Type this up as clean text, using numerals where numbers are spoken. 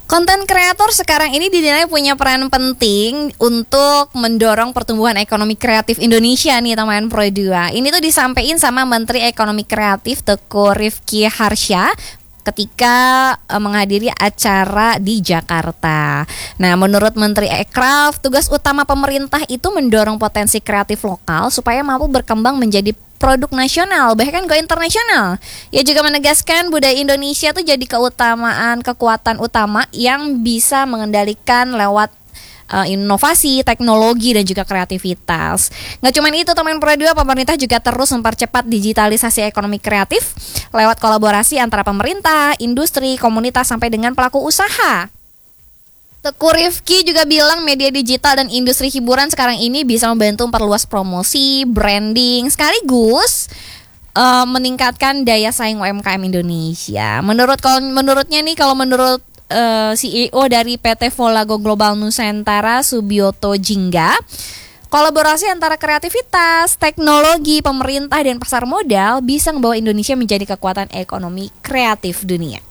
Konten kreator sekarang ini dinilai punya peran penting untuk mendorong pertumbuhan ekonomi kreatif Indonesia nih teman Pro 2. Ini tuh disampaikan sama Menteri Ekonomi Kreatif Teuku Rizky Harsha ketika menghadiri acara di Jakarta. Nah, menurut Menteri Ekraf, tugas utama pemerintah itu mendorong potensi kreatif lokal supaya mampu berkembang menjadi produk nasional, bahkan go internasional. Ia juga menegaskan budaya Indonesia tuh jadi kekuatan utama yang bisa mengendalikan lewat inovasi, teknologi, dan juga kreativitas. Nggak cuma itu teman Pro 2, pemerintah juga terus mempercepat digitalisasi ekonomi kreatif lewat kolaborasi antara pemerintah, industri, komunitas, sampai dengan pelaku usaha. Teuku Rizky juga bilang media digital dan industri hiburan sekarang ini bisa membantu memperluas promosi, branding, sekaligus meningkatkan daya saing UMKM Indonesia. Menurutnya nih, kalau menurut CEO dari PT Volago Global Nusantara Subioto Jingga, kolaborasi antara kreativitas, teknologi, pemerintah, dan pasar modal bisa membawa Indonesia menjadi kekuatan ekonomi kreatif dunia.